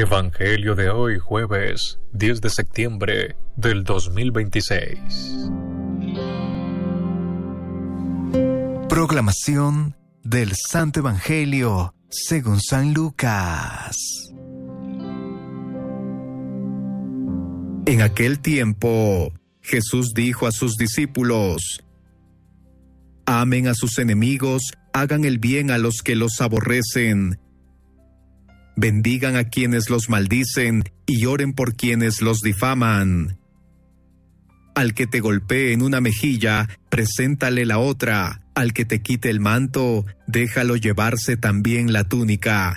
Evangelio de hoy, jueves 10 de septiembre del 2026. Proclamación del Santo Evangelio según San Lucas. En aquel tiempo, Jesús dijo a sus discípulos: amen a sus enemigos, hagan el bien a los que los aborrecen, bendigan a quienes los maldicen y oren por quienes los difaman. Al que te golpee en una mejilla, preséntale la otra. Al que te quite el manto, déjalo llevarse también la túnica.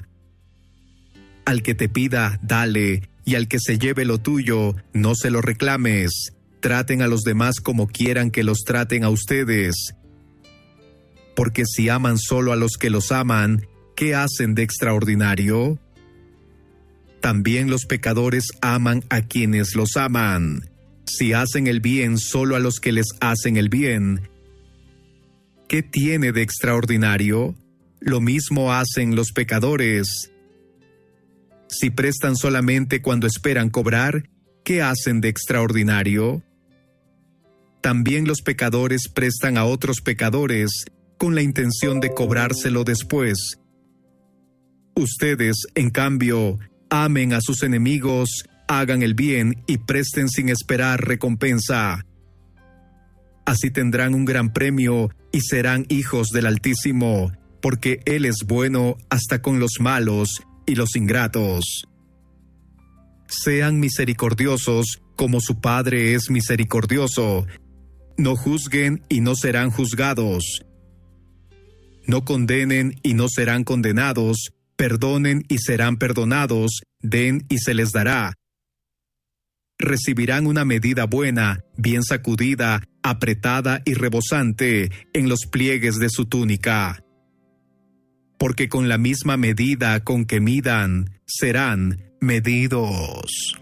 Al que te pida, dale, y al que se lleve lo tuyo, no se lo reclames. Traten a los demás como quieran que los traten a ustedes. Porque si aman solo a los que los aman, ¿qué hacen de extraordinario? También los pecadores aman a quienes los aman. Si hacen el bien solo a los que les hacen el bien, ¿qué tiene de extraordinario? Lo mismo hacen los pecadores. Si prestan solamente cuando esperan cobrar, ¿qué hacen de extraordinario? También los pecadores prestan a otros pecadores con la intención de cobrárselo después. Ustedes, en cambio, amen a sus enemigos, hagan el bien y presten sin esperar recompensa. Así tendrán un gran premio y serán hijos del Altísimo, porque Él es bueno hasta con los malos y los ingratos. Sean misericordiosos como su Padre es misericordioso. No juzguen y no serán juzgados. No condenen y no serán condenados. Perdonen y serán perdonados, den y se les dará. Recibirán una medida buena, bien sacudida, apretada y rebosante en los pliegues de su túnica. Porque con la misma medida con que midan, serán medidos.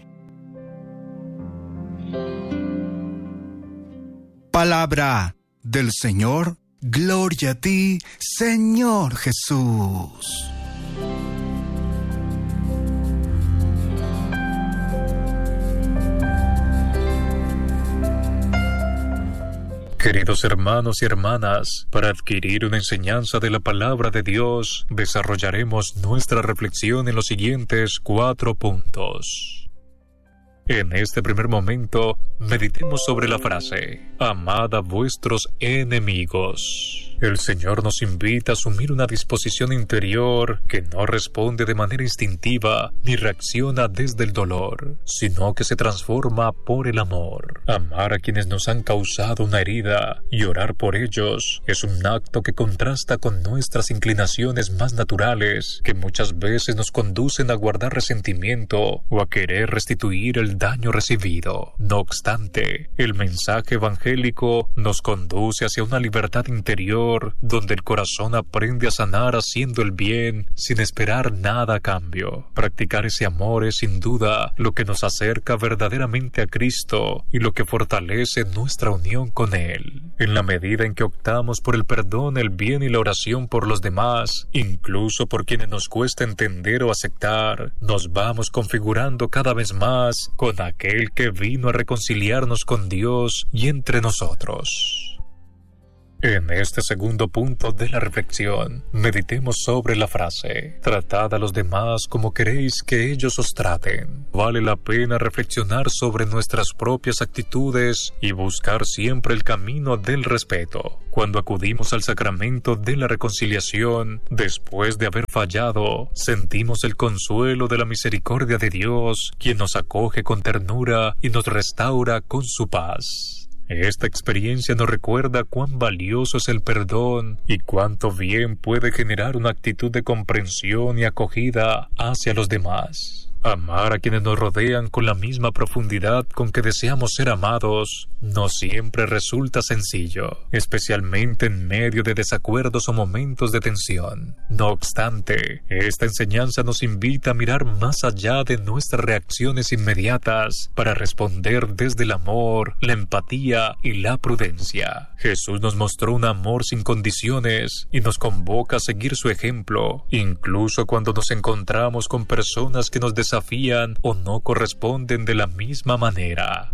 Palabra del Señor. Gloria a ti, Señor Jesús. Queridos hermanos y hermanas, para adquirir una enseñanza de la palabra de Dios, desarrollaremos nuestra reflexión en los siguientes 4 puntos. En este primer momento, meditemos sobre la frase: amad a vuestros enemigos. El Señor nos invita a asumir una disposición interior que no responde de manera instintiva ni reacciona desde el dolor, sino que se transforma por el amor. Amar a quienes nos han causado una herida y orar por ellos es un acto que contrasta con nuestras inclinaciones más naturales, que muchas veces nos conducen a guardar resentimiento o a querer restituir el daño recibido. No obstante, el mensaje evangélico nos conduce hacia una libertad interior donde el corazón aprende a sanar haciendo el bien sin esperar nada a cambio. Practicar ese amor es sin duda lo que nos acerca verdaderamente a Cristo y lo que fortalece nuestra unión con Él. En la medida en que optamos por el perdón, el bien y la oración por los demás, incluso por quienes nos cuesta entender o aceptar, nos vamos configurando cada vez más con aquel que vino a reconciliarnos con Dios y entre nosotros. En este segundo punto de la reflexión, meditemos sobre la frase: tratad a los demás como queréis que ellos os traten. Vale la pena reflexionar sobre nuestras propias actitudes y buscar siempre el camino del respeto. Cuando acudimos al sacramento de la reconciliación, después de haber fallado, sentimos el consuelo de la misericordia de Dios, quien nos acoge con ternura y nos restaura con su paz. Esta experiencia nos recuerda cuán valioso es el perdón y cuánto bien puede generar una actitud de comprensión y acogida hacia los demás. Amar a quienes nos rodean con la misma profundidad con que deseamos ser amados no siempre resulta sencillo, especialmente en medio de desacuerdos o momentos de tensión. No obstante, esta enseñanza nos invita a mirar más allá de nuestras reacciones inmediatas para responder desde el amor, la empatía y la prudencia. Jesús nos mostró un amor sin condiciones y nos convoca a seguir su ejemplo, incluso cuando nos encontramos con personas que nos desafian desafían o no corresponden de la misma manera.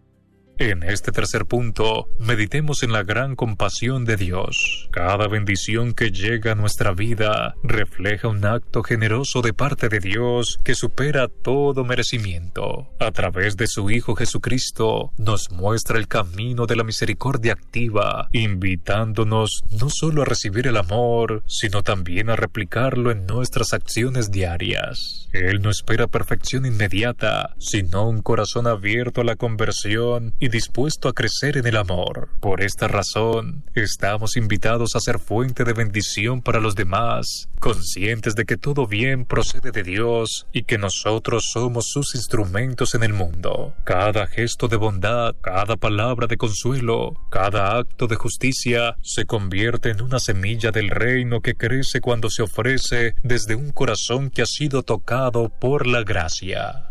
En este tercer punto, meditemos en la gran compasión de Dios. Cada bendición que llega a nuestra vida refleja un acto generoso de parte de Dios que supera todo merecimiento. A través de su Hijo Jesucristo, nos muestra el camino de la misericordia activa, invitándonos no solo a recibir el amor, sino también a replicarlo en nuestras acciones diarias. Él no espera perfección inmediata, sino un corazón abierto a la conversión y dispuesto a crecer en el amor. Por esta razón, estamos invitados a ser fuente de bendición para los demás, conscientes de que todo bien procede de Dios y que nosotros somos sus instrumentos en el mundo. Cada gesto de bondad, cada palabra de consuelo, cada acto de justicia se convierte en una semilla del reino que crece cuando se ofrece desde un corazón que ha sido tocado por la gracia.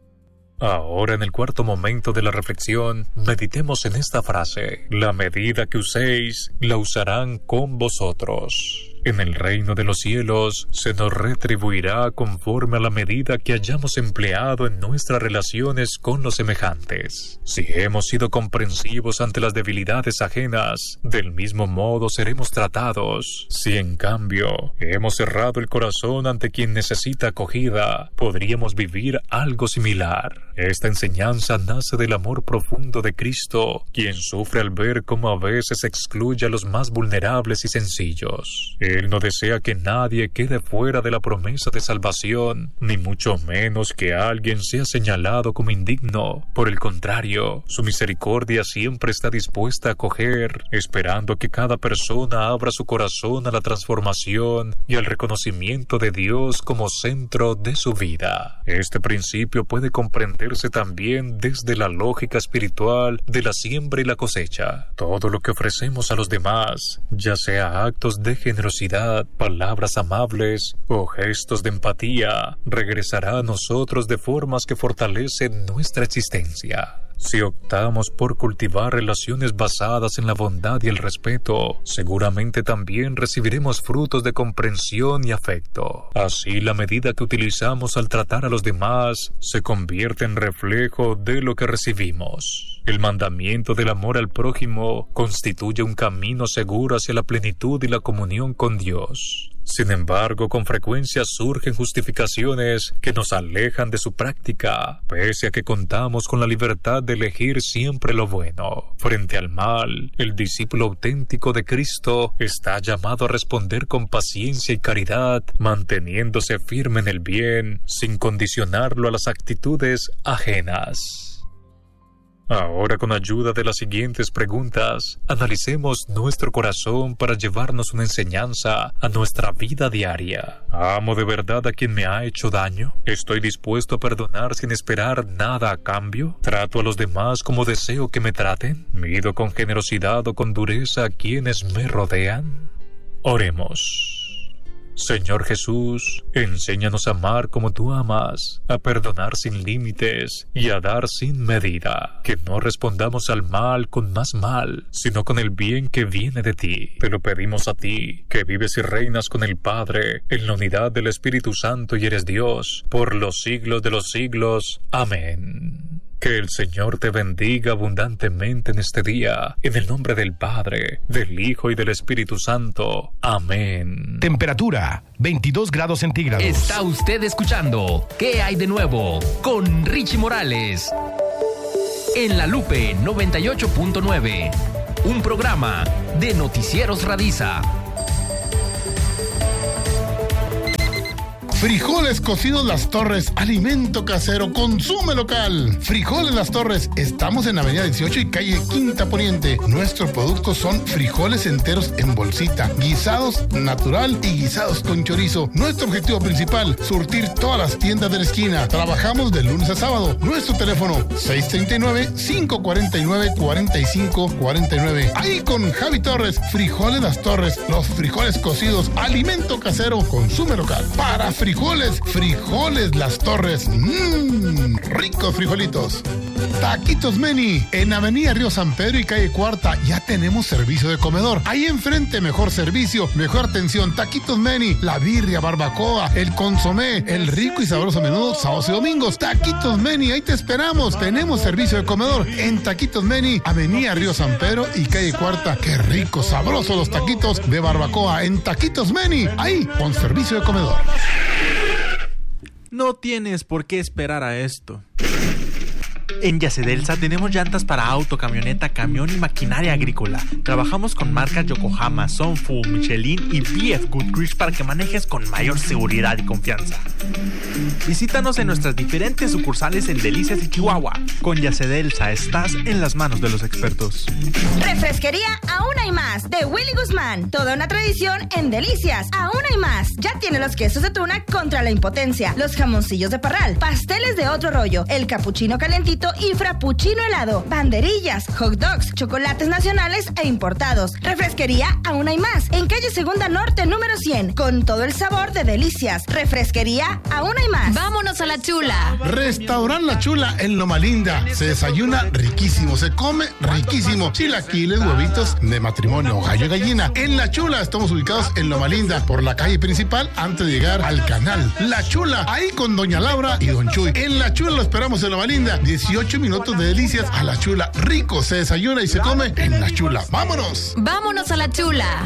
Ahora, en el cuarto momento de la reflexión, meditemos en esta frase: la medida que uséis, la usarán con vosotros. En el reino de los cielos se nos retribuirá conforme a la medida que hayamos empleado en nuestras relaciones con los semejantes. Si hemos sido comprensivos ante las debilidades ajenas, del mismo modo seremos tratados. Si en cambio hemos cerrado el corazón ante quien necesita acogida, podríamos vivir algo similar. Esta enseñanza nace del amor profundo de Cristo, quien sufre al ver cómo a veces excluye a los más vulnerables y sencillos. Él no desea que nadie quede fuera de la promesa de salvación, ni mucho menos que alguien sea señalado como indigno. Por el contrario, su misericordia siempre está dispuesta a acoger, esperando que cada persona abra su corazón a la transformación y al reconocimiento de Dios como centro de su vida. Este principio puede comprenderse también desde la lógica espiritual de la siembra y la cosecha. Todo lo que ofrecemos a los demás, ya sea actos de generosidad, palabras amables o gestos de empatía, regresará a nosotros de formas que fortalecen nuestra existencia. Si optamos por cultivar relaciones basadas en la bondad y el respeto, seguramente también recibiremos frutos de comprensión y afecto. Así, la medida que utilizamos al tratar a los demás se convierte en reflejo de lo que recibimos. El mandamiento del amor al prójimo constituye un camino seguro hacia la plenitud y la comunión con Dios. Sin embargo, con frecuencia surgen justificaciones que nos alejan de su práctica, pese a que contamos con la libertad de elegir siempre lo bueno. Frente al mal, el discípulo auténtico de Cristo está llamado a responder con paciencia y caridad, manteniéndose firme en el bien, sin condicionarlo a las actitudes ajenas. Ahora, con ayuda de las siguientes preguntas, analicemos nuestro corazón para llevarnos una enseñanza a nuestra vida diaria. ¿Amo de verdad a quien me ha hecho daño? ¿Estoy dispuesto a perdonar sin esperar nada a cambio? ¿Trato a los demás como deseo que me traten? ¿Mido con generosidad o con dureza a quienes me rodean? Oremos. Señor Jesús, enséñanos a amar como tú amas, a perdonar sin límites y a dar sin medida. Que no respondamos al mal con más mal, sino con el bien que viene de ti. Te lo pedimos a ti, que vives y reinas con el Padre, en la unidad del Espíritu Santo y eres Dios, por los siglos de los siglos. Amén. Que el Señor te bendiga abundantemente en este día, en el nombre del Padre, del Hijo y del Espíritu Santo. Amén. Temperatura, 22 grados centígrados. Está usted escuchando ¿Qué hay de nuevo? Con Richie Morales. En La Lupe 98.9. Un programa de Noticieros Radiza. Frijoles cocidos Las Torres, alimento casero, consume local. Frijoles Las Torres, estamos en Avenida 18 y calle Quinta Poniente. Nuestros productos son frijoles enteros en bolsita, guisados natural y guisados con chorizo. Nuestro objetivo principal, surtir todas las tiendas de la esquina. Trabajamos de lunes a sábado. Nuestro teléfono, 639-549-4549. Ahí con Javi Torres, Frijoles Las Torres, los frijoles cocidos, alimento casero, consume local. Para frijoles Las Torres. Ricos frijolitos. Taquitos Meni, en Avenida Río San Pedro y calle Cuarta, ya tenemos servicio de comedor. Ahí enfrente, mejor servicio, mejor atención. Taquitos Meni, la birria, barbacoa, el consomé, el rico y sabroso menudo, sábados y domingos. Taquitos Meni, ahí te esperamos. Tenemos servicio de comedor en Taquitos Meni, Avenida Río San Pedro y calle Cuarta. Qué rico, sabroso los taquitos de barbacoa en Taquitos Meni, ahí con servicio de comedor. No tienes por qué esperar a esto. En Yacedelsa tenemos llantas para auto, camioneta, camión y maquinaria agrícola. Trabajamos con marcas Yokohama, Sunfu, Michelin y BF Goodrich para que manejes con mayor seguridad y confianza. Visítanos en nuestras diferentes sucursales en Delicias y Chihuahua. Con Yacedelsa estás en las manos de los expertos. Refresquería Aún Hay Más de Willy Guzmán. Toda una tradición en Delicias. Aún hay más. Ya tiene los quesos de tuna contra la impotencia, los jamoncillos de parral, pasteles de otro rollo, el capuchino calentito y frappuccino helado, banderillas, hot dogs, chocolates nacionales e importados. Refresquería Aún Hay Más, en calle Segunda Norte número 100, con todo el sabor de Delicias. Refresquería Aún Hay Más. Vámonos a La Chula. Restaurant La Chula en Loma Linda. Se desayuna riquísimo, se come riquísimo. Chilaquiles, huevitos de matrimonio, gallo y gallina. En La Chula estamos ubicados en Loma Linda, por la calle principal antes de llegar al canal. La Chula, ahí con Doña Laura y Don Chuy. En La Chula lo esperamos en Loma Linda. 18 minutos de Delicias a La Chula. Rico, se desayuna y se come en La Chula. ¡Vámonos! Vámonos a La Chula.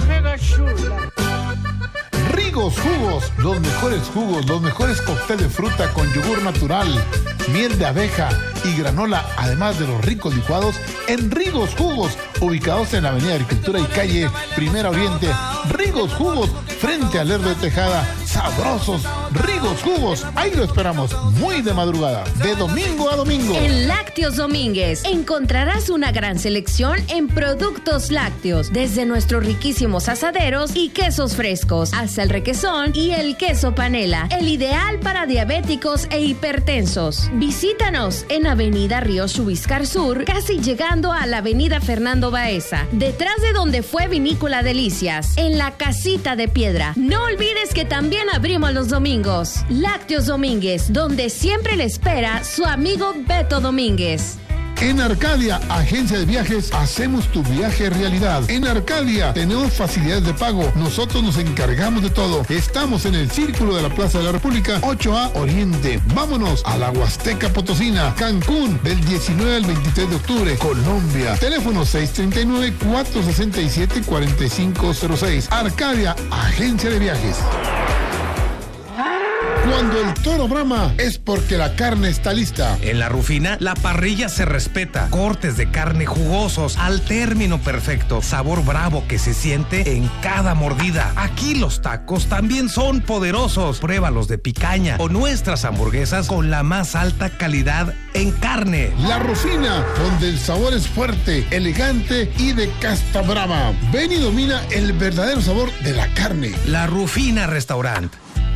Rigos Jugos, los mejores cócteles de fruta con yogur natural, miel de abeja y granola, además de los ricos licuados en Rigos Jugos, ubicados en la Avenida Agricultura y calle Primera Oriente. Rigos Jugos, frente al Lerdo de Tejada, sabrosos Rigos Jugos, ahí lo esperamos, muy de madrugada, de domingo a domingo. En Lácteos Domínguez encontrarás una gran selección en productos lácteos, desde nuestros riquísimos asaderos y quesos frescos, hasta el requesón y el queso panela, el ideal para diabéticos e hipertensos. Visítanos en Avenida Río Chubiscar Sur, casi llegando a la Avenida Fernando Baeza, detrás de donde fue Vinícola Delicias, en la Casita de Piedra. No olvides que también abrimos los domingos. Lácteos Domínguez, donde siempre le espera su amigo Beto Domínguez. En Arcadia, agencia de viajes, hacemos tu viaje realidad. En Arcadia tenemos facilidades de pago. Nosotros nos encargamos de todo. Estamos en el Círculo de la Plaza de la República, 8A Oriente. Vámonos a la Huasteca Potosina, Cancún, del 19 al 23 de octubre. Colombia, teléfono 639-467-4506. Arcadia, agencia de viajes. Cuando el toro brama es porque la carne está lista. En La Rufina, la parrilla se respeta. Cortes de carne jugosos al término perfecto. Sabor bravo que se siente en cada mordida. Aquí los tacos también son poderosos. Pruébalos de picaña o nuestras hamburguesas con la más alta calidad en carne. La Rufina, donde el sabor es fuerte, elegante y de casta brava. Ven y domina el verdadero sabor de la carne. La Rufina Restaurant.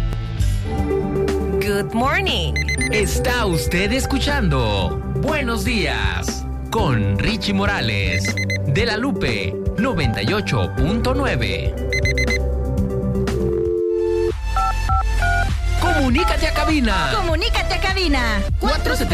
Good morning. Está usted escuchando Buenos Días con Richie Morales de La Lupe 98.9. Comunícate a cabina. Comunícate a cabina. 470